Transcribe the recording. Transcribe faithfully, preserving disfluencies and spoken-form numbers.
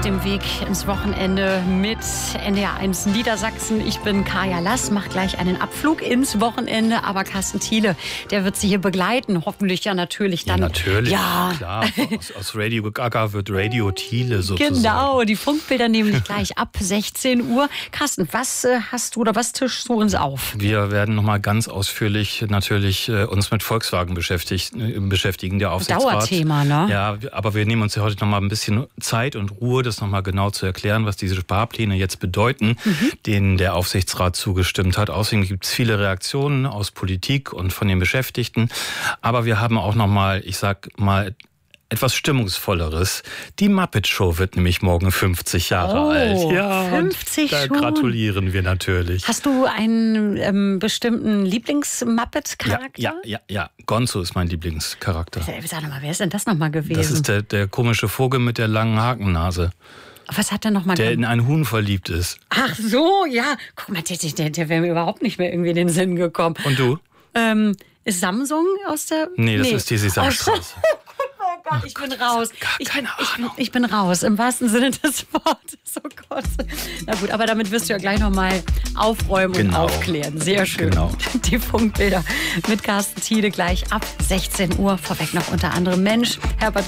dem Weg ins Wochenende mit N D R eins Niedersachsen. Ich bin Kaya Lass, mache gleich einen Abflug ins Wochenende, aber Carsten Thiele, der wird Sie hier begleiten, hoffentlich ja natürlich dann. Ja, natürlich, ja. klar. Aus, aus Radio Gaga wird Radio Thiele sozusagen. Genau, die Funkbilder nämlich gleich ab sechzehn Uhr. Carsten, was äh, hast du oder was tischst du uns auf? Wir werden nochmal ganz ausführlich natürlich äh, uns mit Volkswagen beschäftigt, äh, beschäftigen, der Aufsichtsrat. Dauerthema, ne? Ja, aber wir nehmen uns ja heute nochmal ein bisschen Zeit und Ruhe, das nochmal genau zu erklären, was diese Sparpläne jetzt bedeuten, mhm. denen der Aufsichtsrat zugestimmt hat. Außerdem gibt es viele Reaktionen aus Politik und von den Beschäftigten. Aber wir haben auch nochmal, ich sag mal, etwas Stimmungsvolleres. Die Muppet Show wird nämlich morgen fünfzig Jahre oh, alt. Ja, fünfzig da schon. Gratulieren wir natürlich. Hast du einen ähm, bestimmten Lieblings-Muppet-Charakter? Ja, ja, ja, ja. Gonzo ist mein Lieblingscharakter. Sag doch mal, wer ist denn das nochmal gewesen? Das ist der, der komische Vogel mit der langen Hakennase. Was hat er nochmal? Der in ein Huhn verliebt ist. Ach so, ja. Guck mal, der, der, der wäre mir überhaupt nicht mehr irgendwie in den Sinn gekommen. Und du? Ähm, ist Samsung aus der... Nee, das nee. ist die Sesamstraße. Oh Gott, ich bin raus. Gar keine ich, Ahnung. Ich, ich bin raus, im wahrsten Sinne des Wortes. Oh Gott. Na gut, aber damit wirst du ja gleich nochmal aufräumen genau. und aufklären. Sehr schön. Genau. Die Funkbilder mit Carsten Thiele gleich ab sechzehn Uhr. Vorweg noch unter anderem Mensch, Herbert